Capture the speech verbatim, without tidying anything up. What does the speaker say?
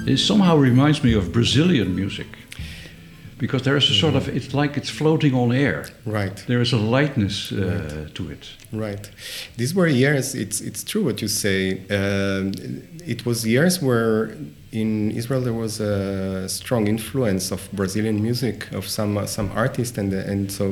It somehow reminds me of Brazilian music. Because there is a sort of, it's like it's floating on air. Right. There is a lightness uh, right. to it. Right. These were years, it's it's true what you say. Um, it was years where in Israel there was a strong influence of Brazilian music, of some uh, some artists, and and so